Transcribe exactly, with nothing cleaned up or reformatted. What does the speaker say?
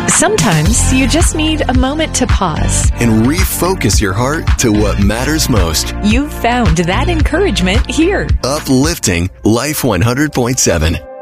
Sometimes you just need a moment to pause and refocus your heart to what matters most. You've found that encouragement here. Uplifting Life one hundred point seven.